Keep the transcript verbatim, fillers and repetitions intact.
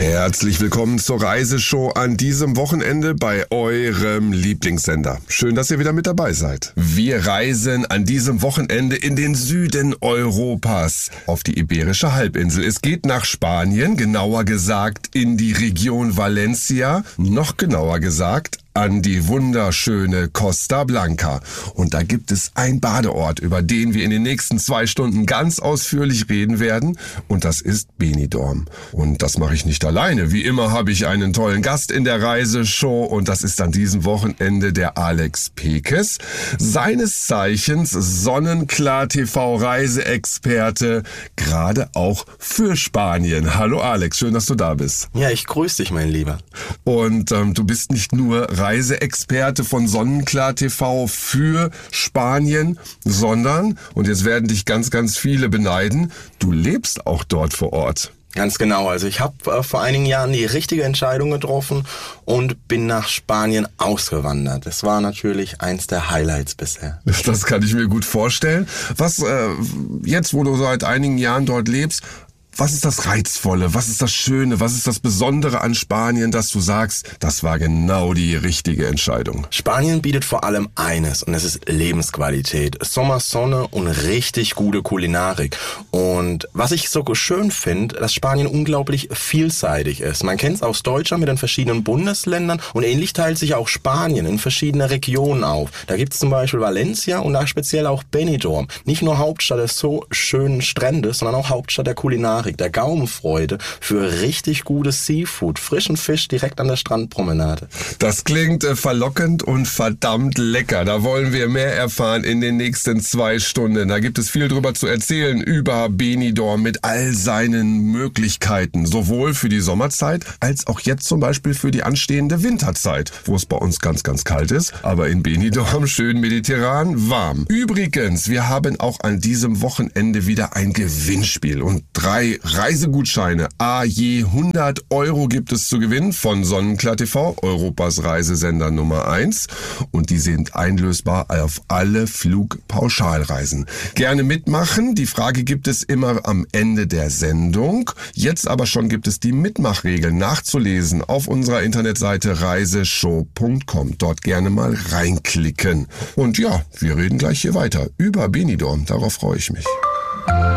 Herzlich willkommen zur Reiseshow an diesem Wochenende bei eurem Lieblingssender. Schön, dass ihr wieder mit dabei seid. Wir reisen an diesem Wochenende in den Süden Europas, auf die Iberische Halbinsel. Es geht nach Spanien, genauer gesagt in die Region Valencia, noch genauer gesagt an die wunderschöne Costa Blanca. Und da gibt es einen Badeort, über den wir in den nächsten zwei Stunden ganz ausführlich reden werden. Und das ist Benidorm. Und das mache ich nicht alleine. Wie immer habe ich einen tollen Gast in der Reiseshow. Und das ist an diesem Wochenende der Alex Pekes. Seines Zeichens Sonnenklar-T V-Reiseexperte, gerade auch für Spanien. Hallo Alex, schön, dass du da bist. Ja, ich grüße dich, mein Lieber. Und ähm, du bist nicht nur Reiseexperte von Sonnenklar-T V für Spanien, sondern, und jetzt werden dich ganz, ganz viele beneiden, du lebst auch dort vor Ort. Ganz genau. Also ich habe äh, vor einigen Jahren die richtige Entscheidung getroffen und bin nach Spanien ausgewandert. Das war natürlich eins der Highlights bisher. Das kann ich mir gut vorstellen. Was äh, jetzt, wo du seit einigen Jahren dort lebst, was ist das Reizvolle, was ist das Schöne, was ist das Besondere an Spanien, dass du sagst, das war genau die richtige Entscheidung? Spanien bietet vor allem eines, und das ist Lebensqualität. Sommer, Sonne und richtig gute Kulinarik. Und was ich so schön finde, dass Spanien unglaublich vielseitig ist. Man kennt es aus Deutschland mit den verschiedenen Bundesländern und ähnlich teilt sich auch Spanien in verschiedene Regionen auf. Da gibt es zum Beispiel Valencia und da speziell auch Benidorm. Nicht nur Hauptstadt der so schönen Strände, sondern auch Hauptstadt der Kulinarik. Der Gaumenfreude für richtig gutes Seafood, frischen Fisch direkt an der Strandpromenade. Das klingt äh, verlockend und verdammt lecker. Da wollen wir mehr erfahren in den nächsten zwei Stunden. Da gibt es viel drüber zu erzählen über Benidorm mit all seinen Möglichkeiten. Sowohl für die Sommerzeit als auch jetzt zum Beispiel für die anstehende Winterzeit, wo es bei uns ganz, ganz kalt ist. Aber in Benidorm schön mediterran warm. Übrigens, wir haben auch an diesem Wochenende wieder ein Gewinnspiel und drei Reisegutscheine, a je hundert Euro gibt es zu gewinnen von Sonnenklar-T V, Europas Reisesender Nummer eins. Und die sind einlösbar auf alle Flugpauschalreisen. Gerne mitmachen. Die Frage gibt es immer am Ende der Sendung. Jetzt aber schon gibt es die Mitmachregeln nachzulesen auf unserer Internetseite reiseshow punkt com. Dort gerne mal reinklicken. Und ja, wir reden gleich hier weiter über Benidorm. Darauf freue ich mich.